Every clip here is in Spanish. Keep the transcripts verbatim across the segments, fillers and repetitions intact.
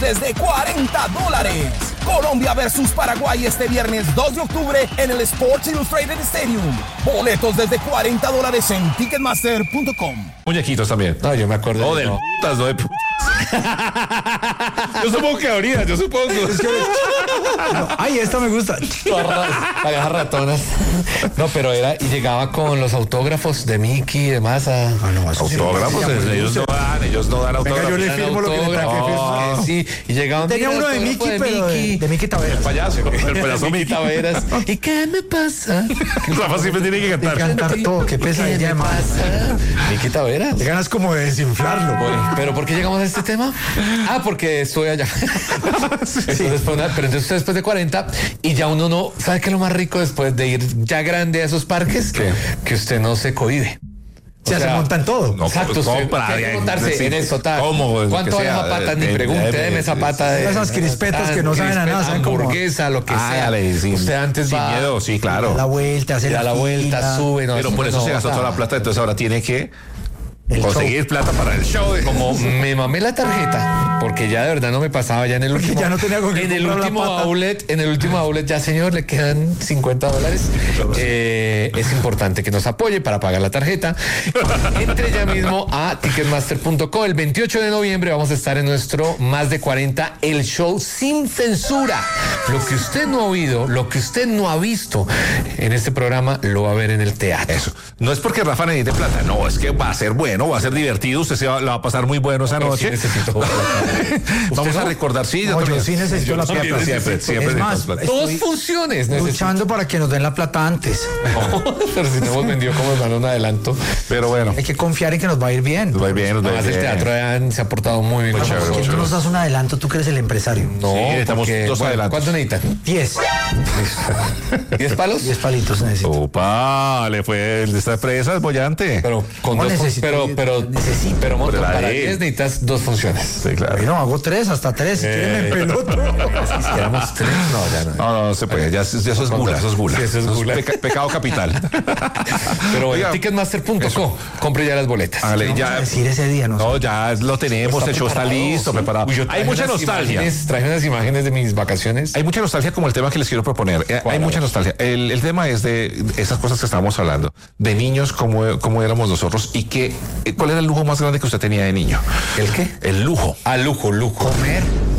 desde cuarenta dólares. Colombia versus Paraguay este viernes dos de octubre en el Sports Illustrated Stadium. Boletos desde cuarenta dólares en ticketmaster punto com. Muñequitos también. No, yo me acuerdo. No, de del no. putas, no de putas. Yo supongo que ahorita, yo supongo. No, ay, esta me gusta. Para las ratonas. No, pero era, y llegaba con los autógrafos de Mickey y demás a. Ah, no, eso sí, Autógrafos, sí, sí, ellos sí. no dan, ellos no dan Venga, yo le autógrafos. firmo lo que le Autógrafos, traje. que sí, y llegaban. Tenía mira, uno de autógrafo Mickey, pero de, de Mickey Taveras. El payaso, el payaso Mickey Mickey. Taveras. ¿Y qué me pasa? Rafa siempre tiene que De cantar. cantar todo, qué ¿Qué pesadilla de me más. pasa? Mickey Taveras. Te ganas como de desinflarlo. ¿Pero por qué llegamos a este tema? Ah, porque estoy allá. Entonces, fue una- pero entonces después de cuarenta y ya uno no, ¿sabe qué es lo más rico después de ir ya grande a esos parques? ¿Qué? Que usted no se cohíbe. Ya O se sea, montan todo. No, Exacto, pues, usted compra, tiene que ya, montarse sí, en eso, tal. ¿cómo? Lo ¿Cuánto que vale sea, zapata? Ni de- pregunte, de- deme de- zapata de esas crispetas que no saben a nada, saben como- hamburguesa, lo que Ah, sea. dale, sin- Usted antes sin va miedo, sí, claro. Da la vuelta, hace da la vuelta, fila. sube. No, Pero por eso no, se gastó o sea, toda la plata, entonces ahora tiene que El conseguir plata para el show. Como me mamé la tarjeta, porque ya de verdad no me pasaba ya en el Porque último. ya no tenía con qué en el comprar la último pata. outlet, en el último outlet, ya señor, le quedan cincuenta dólares. Eh, es importante que nos apoye para pagar la tarjeta. Entre ya mismo a ticketmaster punto com. El veintiocho de noviembre vamos a estar en nuestro Más de cuarenta, el show sin censura. Lo que usted no ha oído, lo que usted no ha visto en este programa, lo va a ver en el teatro. Eso. No es porque Rafa necesite plata, no, es que va a ser bueno, va a ser divertido, usted se va, la va a pasar muy bueno esa Pero sí noche. necesito plata. Vamos ¿Usted a no? recordar, sí, No, yo también. sí necesito Yo la también plata. Siempre, siempre Es más, necesitamos plata. Dos estoy funciones necesito. luchando para que nos den la plata antes. Pero si no hemos vendido, ¿cómo nos dan un adelanto? Pero bueno, Hay que confiar en que nos va a ir bien. nos va a ir bien, nos va a ir Además, el bien. teatro ya se ha portado muy bien. Muy con chévere, nosotros. ¿Por qué tú nos das un adelanto? Tú que eres el empresario. No, Sí, necesitamos porque, dos bueno, adelantos. ¿cuánto necesitan? Diez. ¿Diez palos? Diez palitos necesito. Opa, le fue el de esta empresa, es bollante. Pero con No dos fun- necesito, pero, pero, necesito. pero monto, Pero la para de- diez necesitas dos funciones. Sí, claro. Bueno, hago tres, hasta tres. Si quieren me peloto. Si hiciéramos tres, no, ya no. No, no, no se puede, ya, ya eso es gula, eso es gula. Sí, eso es gula. peca- pecado capital. Pero bueno, Oiga, ticketmaster punto com, compre ya las boletas. hágale, Vamos a ya, decir ese día, ¿no? no, ya lo tenemos, el show está listo, preparado. Uy, yo Hay traje mucha unas nostalgia. imágenes- Traje unas imágenes de mis vacaciones. Hay mucha nostalgia como el tema que les quiero proponer. Eh, ¿Cuál? Hay mucha nostalgia. El, el tema es de esas cosas que estábamos hablando. De niños, cómo, cómo éramos nosotros y qué, eh, cuál era el lujo más grande que usted tenía de niño. ¿El qué? El lujo. Ah, lujo, lujo. Comer.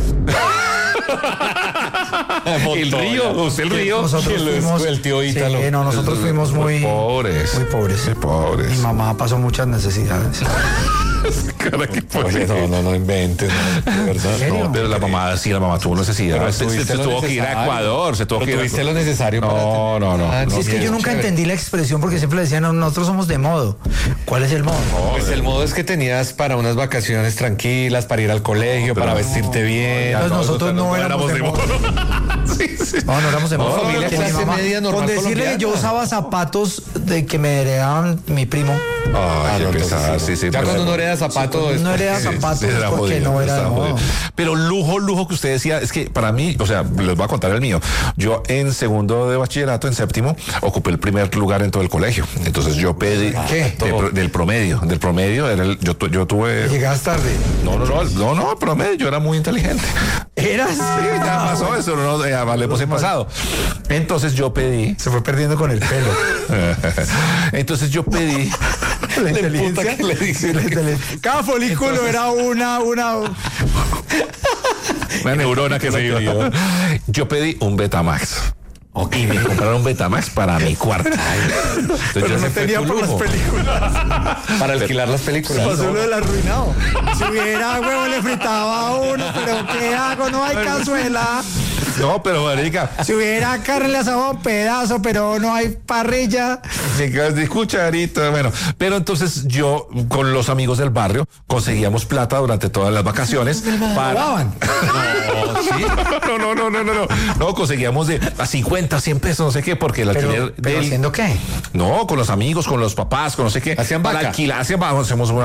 El río, usted el río. Nosotros que lo fuimos. es- el tío Ítalo. Sí, no, nosotros fuimos muy. pobres. Muy pobres. Muy pobres. Mi mamá pasó muchas necesidades. Cara, qué Oye, no, no, no inventes, no, de verdad. ¿En serio? No, pero la mamá, sí, la mamá tuvo necesidad. Pero Se, se- tuviste se lo tuvo que ir a necesario. Ecuador, se tuvo Pero que ir a tuviste lo necesario para No, tener- no, no. Ah, no, Sí, es que sí, yo nunca chévere. entendí la expresión porque siempre decían, "No, nosotros somos de modo". ¿Cuál es el modo? Pues el modo es que tenías para unas vacaciones tranquilas, para ir al colegio, pero para no. vestirte bien. Entonces nosotros no éramos de modo. Sí, sí. No, no éramos de modo. familia Que mi clase mamá- media normal con decirle que colombiana. yo usaba zapatos de que me heredaban mi primo. Ay, Ah, qué no, pesar, entonces sí, sí. Ya pues, cuando uno hereda zapato. es No porque- hereda sí, zapatos sí, era porque jodido, no era de estaba modo. jodido. Pero lujo, lujo que usted decía, es que para mí, o sea, les voy a contar el mío. Yo en segundo de bachillerato, en séptimo, ocupé el primer lugar en todo el colegio. Entonces yo pedí ¿Qué? de pro- del promedio, del promedio, era el- yo, tu- yo tuve. Llegas tarde. No, no, no, no, no, el promedio, yo era muy inteligente. Eras. Sí, ya pasó eso, no, ya valemos en pasado. Entonces yo pedí, Se fue perdiendo con el pelo. entonces yo pedí, La puta inteligencia. que le dije. Sí, la inteligencia. Cada folículo era una, una. una neurona que se iba. Yo pedí un Betamax. Y me compraron un Betamax para mi cuarto. Entonces Pero yo no ese fue tenía tu por las lujo. películas. Para alquilar las películas. Pasó lo del arruinado. Si hubiera huevo, le fritaba a uno, pero ¿qué hago? No hay cazuela. No, pero marica, Si hubiera carne, le asaba un pedazo, pero no hay parrilla. de cucharita, bueno. Pero entonces yo, con los amigos del barrio, conseguíamos plata durante todas las vacaciones para. ¿Robaban? No, sí. No, no, no, no, no, no. No, conseguíamos de a cincuenta, cien pesos, no sé qué, porque el Pero, alquiler pero del- ¿haciendo qué? No, con los amigos, con los papás, con no sé qué. Hacían Para vaca. alquilar, hacíamos hacemos una